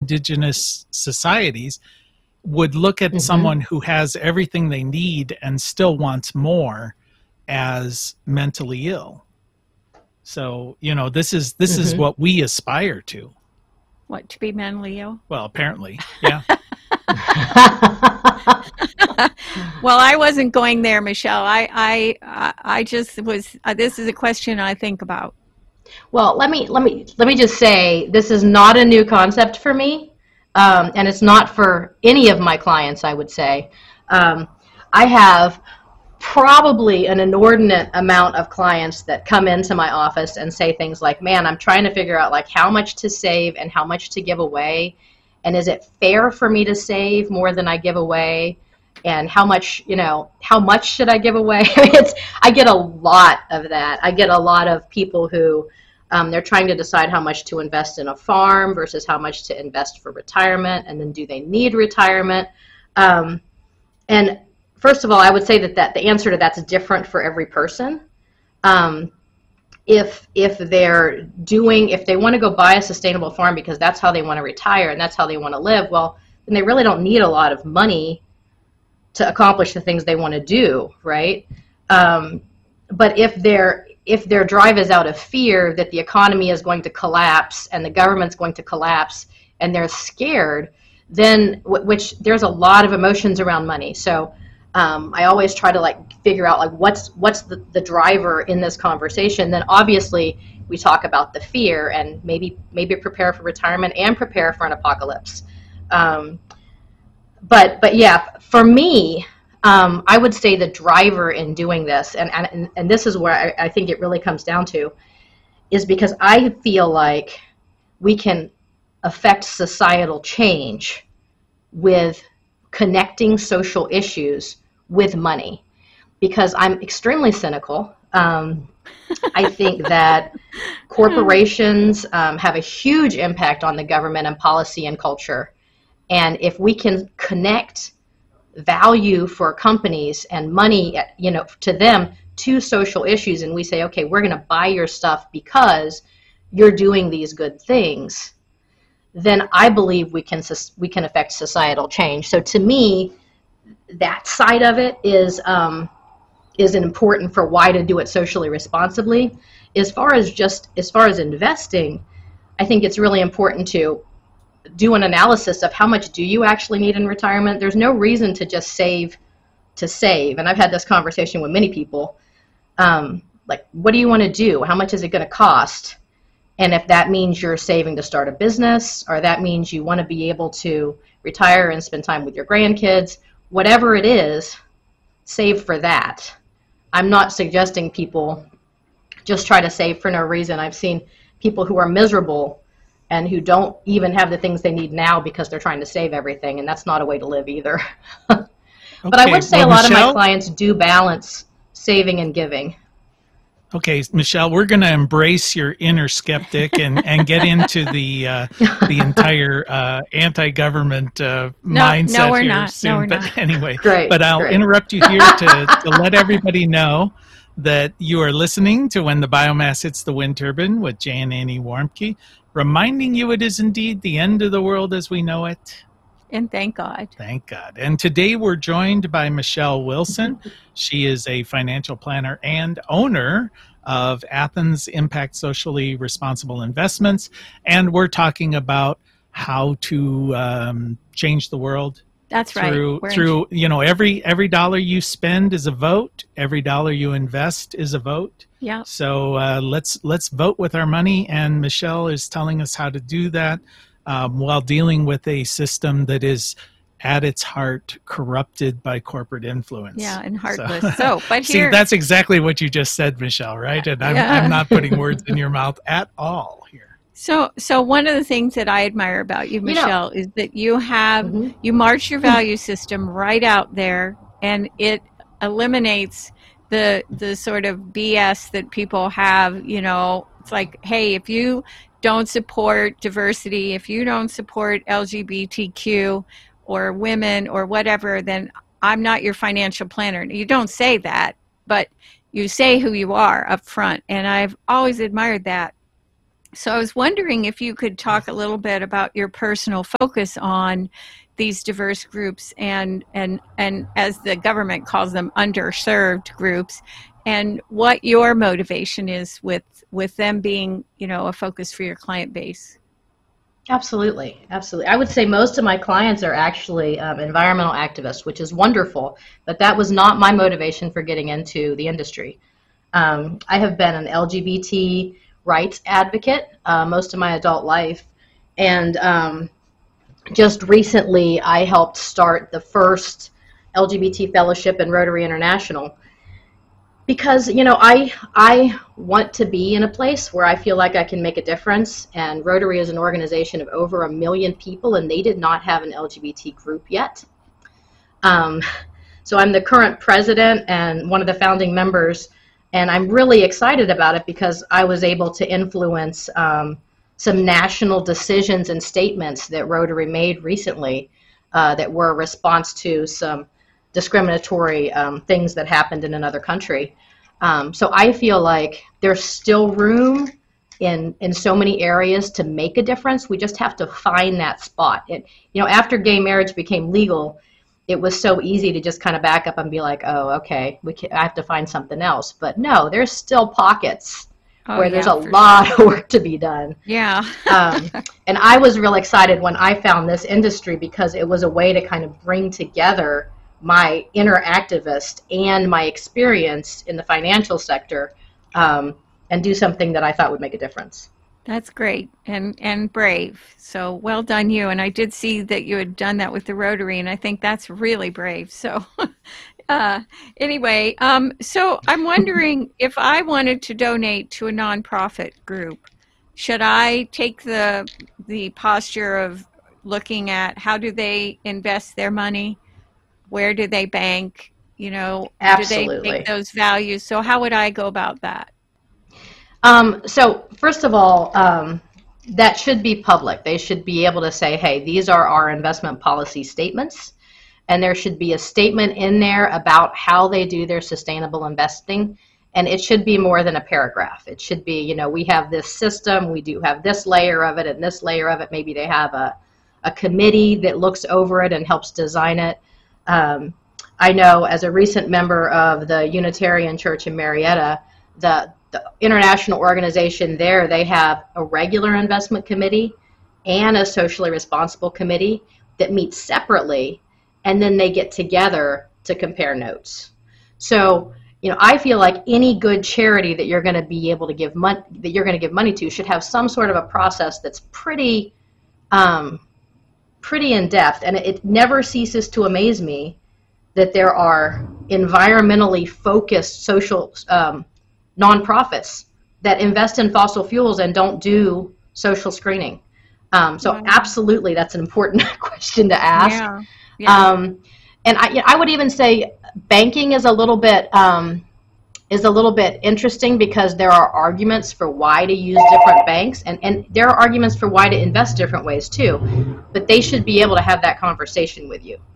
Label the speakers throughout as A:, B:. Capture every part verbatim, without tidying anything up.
A: indigenous societies would look at mm-hmm. someone who has everything they need and still wants more as mentally ill. So, you know, this is this mm-hmm. is what we aspire to.
B: What, to be mentally ill?
A: Well, apparently, yeah.
B: Well, I wasn't going there, Michelle. I, I, I just was. Uh, this is a question I think about.
C: Well, let me let me let me just say this is not a new concept for me, um, and it's not for any of my clients. I would say, um, I have probably an inordinate amount of clients that come into my office and say things like, "Man, I'm trying to figure out like how much to save and how much to give away, and is it fair for me to save more than I give away?" And how much, you know, how much should I give away? it's, I get a lot of that. I get a lot of people who, um, they're trying to decide how much to invest in a farm versus how much to invest for retirement, and then do they need retirement? Um, and first of all, I would say that, that the answer to that's different for every person. Um, if if they're doing, if they want to go buy a sustainable farm because that's how they want to retire and that's how they want to live, well, then they really don't need a lot of money to accomplish the things they want to do, right? Um, but if their if their drive is out of fear that the economy is going to collapse and the government's going to collapse, and they're scared, then w- which there's a lot of emotions around money. So um, I always try to like figure out like what's what's the, the driver in this conversation. Then obviously we talk about the fear and maybe maybe prepare for retirement and prepare for an apocalypse. Um, But but yeah, for me, um, I would say the driver in doing this, and and, and this is where I, I think it really comes down to, is because I feel like we can affect societal change with connecting social issues with money. Because I'm extremely cynical. Um, I think that corporations um, have a huge impact on the government and policy and culture. And if we can connect value for companies and money, you know, to them to social issues, and we say, okay, we're going to buy your stuff because you're doing these good things, then I believe we can we can affect societal change. So to me, that side of it is um, is important for why to do it socially responsibly. As far as just as far as investing, I think it's really important to do an analysis of how much do you actually need in retirement. There's no reason to just save to save. And I've had this conversation with many people. Um, like, what do you want to do? How much is it going to cost? And if that means you're saving to start a business, or that means you want to be able to retire and spend time with your grandkids, whatever it is, save for that. I'm not suggesting people just try to save for no reason. I've seen people who are miserable and who don't even have the things they need now because they're trying to save everything, and that's not a way to live either. But
A: okay,
C: I would say
A: well,
C: a lot
A: Michelle,
C: of my clients do balance saving and giving.
A: Okay, Michelle, we're going to embrace your inner skeptic and, and get into the uh, the entire uh, anti-government uh,
B: no,
A: mindset
B: no, we're
A: here
B: not.
A: soon.
B: No, we're
A: but
B: not.
A: anyway,
C: great,
A: but I'll
C: great.
A: interrupt you here to, to let everybody know that you are listening to When the Biomass Hits the Wind Turbine with Jay and Annie Warmke, reminding you it is indeed the end of the world as we know it.
B: And thank God.
A: Thank God. And today we're joined by Michelle Wilson. She is a financial planner and owner of Athens Impact Socially Responsible Investments. And we're talking about how to um, change the world.
B: That's right.
A: Through,
B: We're
A: through you know, every every dollar you spend is a vote. Every dollar you invest is a vote.
B: Yeah.
A: So uh, let's let's vote with our money. And Michelle is telling us how to do that um, while dealing with a system that is at its heart corrupted by corporate influence.
B: Yeah, and heartless.
A: So,
B: So, but
A: see,
B: here,
A: that's exactly what you just said, Michelle, right? And I'm,
B: Yeah.
A: I'm not putting words in your mouth at all here.
B: So, so one of the things that I admire about you,
C: You know-
B: Michelle, is that you have
C: Mhm.
B: you march your value system right out there, and it eliminates the the sort of B S that people have. You know, it's like, hey, if you don't support diversity, if you don't support L G B T Q or women or whatever, then I'm not your financial planner. You don't say that, but you say who you are up front, and I've always admired that. So I was wondering if you could talk a little bit about your personal focus on these diverse groups and and and as the government calls them, underserved groups, and what your motivation is with with them being, you know, a focus for your client base.
C: Absolutely, absolutely. I would say most of my clients are actually um, environmental activists, which is wonderful, but that was not my motivation for getting into the industry. Um, I have been an L G B T rights advocate uh, most of my adult life, and um, just recently I helped start the first L G B T fellowship in Rotary International, because, you know, I I want to be in a place where I feel like I can make a difference, and Rotary is an organization of over a million people, and they did not have an L G B T group yet. Um, so I'm the current president and one of the founding members, and I'm really excited about it because I was able to influence um, some national decisions and statements that Rotary made recently uh, that were a response to some discriminatory um, things that happened in another country. Um, so I feel like there's still room in in so many areas to make a difference. We just have to find that spot. It, you know, after gay marriage became legal, it was so easy to just kind of back up and be like, oh, okay, we can, I have to find something else. But no, there's still pockets oh, where yeah, there's a lot sure. of work to be done.
B: Yeah.
C: um, and I was real excited when I found this industry because it was a way to kind of bring together my inner activist and my experience in the financial sector um, and do something that I thought would make a difference.
B: That's great and, and brave. So well done you. And I did see that you had done that with the Rotary, and I think that's really brave. So uh, anyway, um, so I'm wondering if I wanted to donate to a nonprofit group, should I take the the posture of looking at how do they invest their money? Where do they bank? You know,
C: Absolutely.
B: do they take those values? So how would I go about that?
C: Um, so first of all, um, that should be public. They should be able to say, hey, these are our investment policy statements, and there should be a statement in there about how they do their sustainable investing, and it should be more than a paragraph. It should be, you know, we have this system, we do have this layer of it, and this layer of it, maybe they have a, a committee that looks over it and helps design it. Um, I know as a recent member of the Unitarian Church in Marietta, the, the international organization there, they have a regular investment committee and a socially responsible committee that meets separately, and then they get together to compare notes. So, you know, I feel like any good charity that you're going to be able to give money, that you're going to give money to, should have some sort of a process that's pretty um, pretty in-depth, and it never ceases to amaze me that there are environmentally focused social um, nonprofits that invest in fossil fuels and don't do social screening. Um, so yeah. Absolutely, that's an important question to ask.
B: Yeah. Yeah.
C: Um, and I, I would even say banking is a little bit um, is a little bit interesting because there are arguments for why to use different banks, and, and there are arguments for why to invest different ways too, but they should be able to have that conversation with you.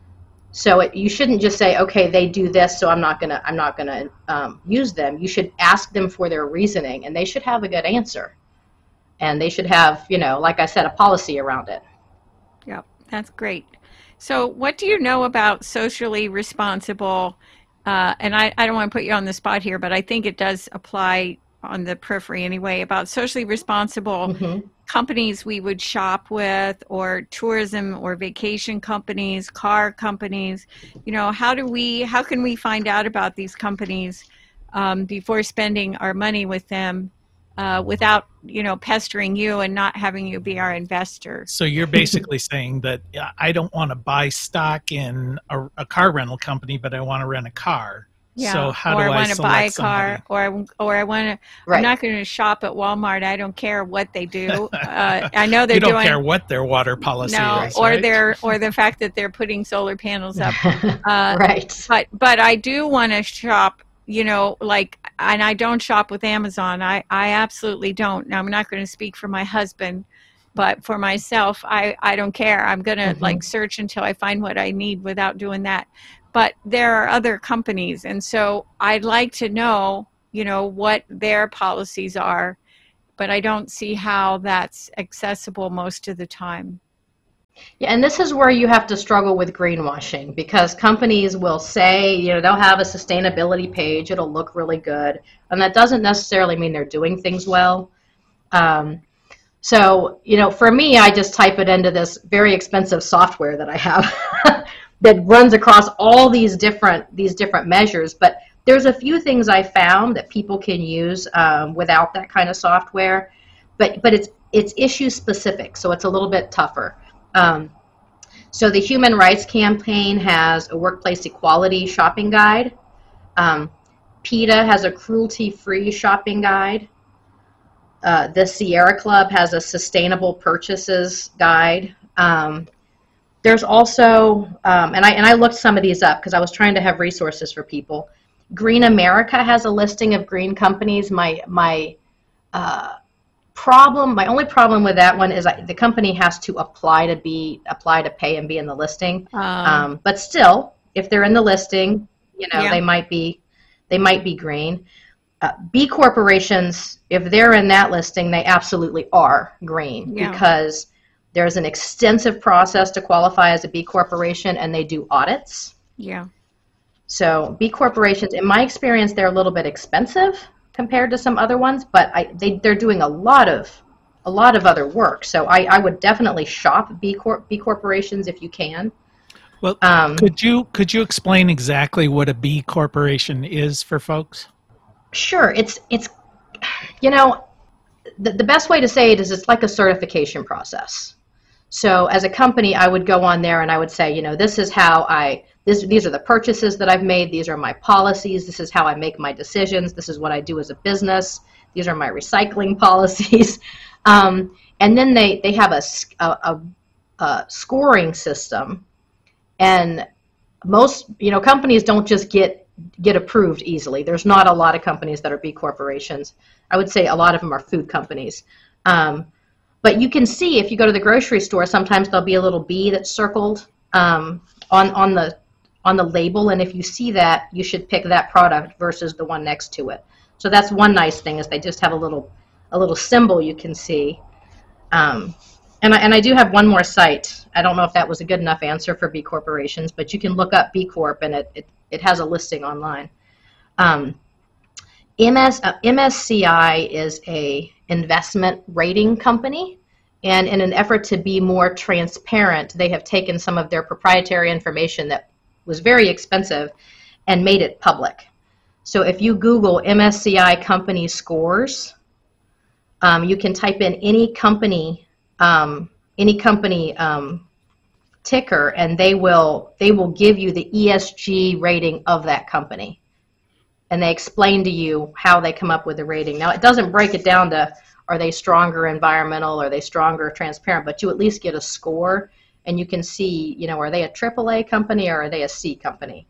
C: So it, you shouldn't just say, okay, they do this, so I'm not gonna I'm not gonna um, use them. You should ask them for their reasoning, and they should have a good answer, and they should have, you know, like I said, a policy around it.
B: Yep, that's great. So what do you know about socially responsible? Uh, and I, I don't want to put you on the spot here, but I think it does apply on the periphery anyway, about socially responsible mm-hmm. companies we would shop with, or tourism or vacation companies, car companies. You know, how do we, how can we find out about these companies um, before spending our money with them uh, without, you know, pestering you and not having you be our investor?
A: So you're basically saying that I don't want to buy stock in a, a car rental company, but I want to rent a car.
B: Yeah.
A: So how
B: or
A: do
B: I
A: I
B: want to buy a car,
A: somebody?
B: or or I want to.
C: Right.
B: I'm not going to shop at Walmart. I don't care what they do. Uh, I know they're
A: you don't
B: doing.
A: care what their water policy
B: no,
A: is,
B: or
A: right?
B: their or the fact that they're putting solar panels up. Uh,
C: right.
B: But but I do want to shop. You know, like, and I don't shop with Amazon. I I absolutely don't. Now I'm not going to speak for my husband, but for myself, I I don't care. I'm going to mm-hmm. like search until I find what I need without doing that. But there are other companies, and so I'd like to know, you know, what their policies are but I don't see how that's accessible most of the time.
C: Yeah, and this is where you have to struggle with greenwashing, because companies will say, you know, they'll have a sustainability page, it'll look really good, and that doesn't necessarily mean they're doing things well. Um, so, you know, for me, I just type it into this very expensive software that I have that runs across all these different these different measures. But there's a few things I found that people can use um, without that kind of software, but but it's it's issue specific, so it's a little bit tougher. Um, so the Human Rights Campaign has a workplace equality shopping guide. Um, PETA has a cruelty-free shopping guide. Uh, the Sierra Club has a sustainable purchases guide. Um, there's also, um, and I and I looked some of these up because I was trying to have resources for people. Green America has a listing of green companies. My my uh, problem, my only problem with that one is I, the company has to apply to be apply to pay and be in the listing. Um, um, but still, if they're in the listing, you know, yeah. they might be they might be green. Uh, B corporations, if they're in that listing, they absolutely are green, yeah. because there's an extensive process to qualify as a B corporation, and they do audits.
B: Yeah.
C: So B corporations, in my experience, they're a little bit expensive compared to some other ones, but I, they, they're doing a lot of a lot of other work. So I, I would definitely shop B corp B corporations if you can.
A: Well, um, could you could you explain exactly what a B corporation is for folks?
C: Sure. It's it's you know, the the best way to say it is it's like a certification process. So as a company, I would go on there and I would say, you know, this is how I This, these are the purchases that I've made. These are my policies. This is how I make my decisions. This is what I do as a business. These are my recycling policies. Um, and then they, they have a, a, a scoring system. And most, you know, companies don't just get, get approved easily. There's not a lot of companies that are B corporations. I would say a lot of them are food companies. Um, but you can see if you go to the grocery store, sometimes there'll be a little B that's circled um, on, on the on the label, and if you see that, you should pick that product versus the one next to it. So that's one nice thing, is they just have a little a little symbol you can see. Um, and, I, and I do have one more site. I don't know if that was a good enough answer for B corporations, but you can look up B Corp, and it, it, it has a listing online. Um, M S, uh, M S C I is a investment rating company, and in an effort to be more transparent, they have taken some of their proprietary information that was very expensive and made it public. So if you Google M S C I company scores, um, you can type in any company, um, any company um, ticker, and they will they will give you the E S G rating of that company, and they explain to you how they come up with the rating. Now, it doesn't break it down to are they stronger environmental, are they stronger transparent, but you at least get a score. And you can see, you know, are they a triple A company or are they a C company?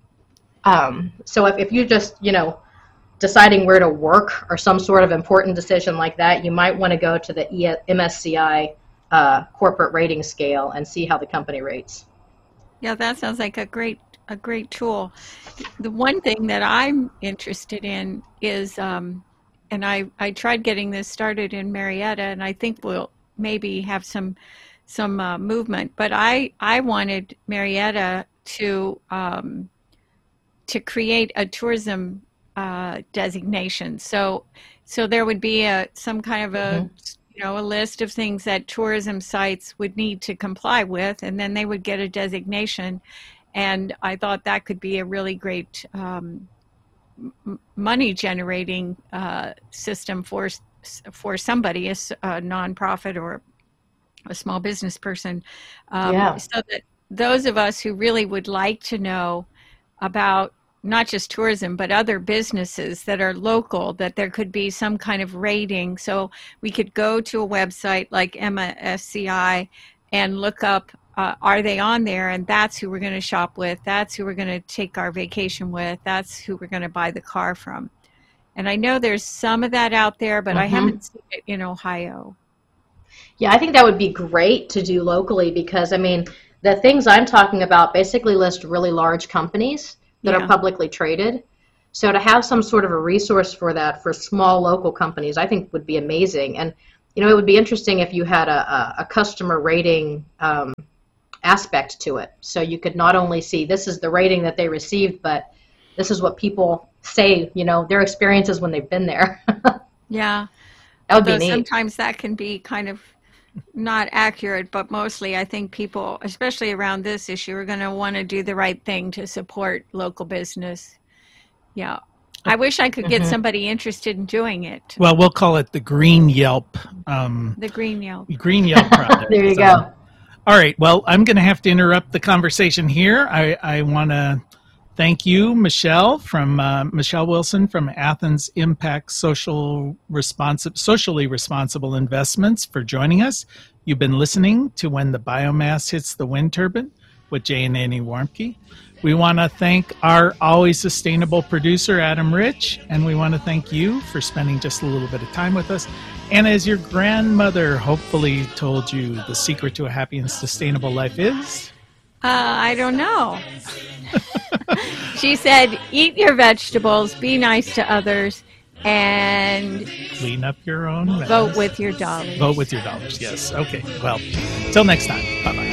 C: Um, so if, if you're just, you know, deciding where to work or some sort of important decision like that, you might want to go to the M S C I uh, corporate rating scale and see how the company rates.
B: Yeah, that sounds like a great a great tool. The one thing that I'm interested in is, um, and I, I tried getting this started in Marietta, and I think we'll maybe have some some uh, movement, but I, I wanted Marietta to um, to create a tourism uh, designation. So so there would be a some kind of a mm-hmm. you know a list of things that tourism sites would need to comply with, and then they would get a designation. And I thought that could be a really great um, m- money generating uh, system for for somebody, a, a nonprofit or a small business person, um, yeah. so that those of us who really would like to know about not just tourism, but other businesses that are local, that there could be some kind of rating. So we could go to a website like M S C I and look up, uh, are they on there? And that's who we're going to shop with. That's who we're going to take our vacation with. That's who we're going to buy the car from. And I know there's some of that out there, but mm-hmm. I haven't seen it in Ohio.
C: Yeah, I think that would be great to do locally, because, I mean, the things I'm talking about basically list really large companies that yeah. are publicly traded. So to have some sort of a resource for that for small local companies, I think would be amazing. And, you know, it would be interesting if you had a, a, a customer rating um, aspect to it. So you could not only see this is the rating that they received, but this is what people say, you know, their experiences when they've been there.
B: Yeah.
C: That would
B: Although
C: be neat.
B: Sometimes that can be kind of not accurate, but mostly I think people, especially around this issue, are going to want to do the right thing to support local business. Yeah. I wish I could get
C: Mhm.
B: somebody interested in doing it.
A: Well, we'll call it the Green Yelp. Um,
B: The Green Yelp.
A: Green Yelp project.
C: There you
A: So-
C: go.
A: All right. Well, I'm going to have to interrupt the conversation here. I, I want to thank you, Michelle, from uh, Michelle Wilson from Athens Impact Social Responsi- Socially Responsible Investments for joining us. You've been listening to When the Biomass Hits the Wind Turbine with Jay and Annie Warmke. We want to thank our always sustainable producer, Adam Rich, and we want to thank you for spending just a little bit of time with us. And as your grandmother hopefully told you, the secret to a happy and sustainable life is?
B: Uh, I don't know. She said, eat your vegetables, be nice to others, and
A: Clean up your own mess.
B: vote with your dollars.
A: Vote with your dollars, yes. Okay, well, till next time. Bye-bye.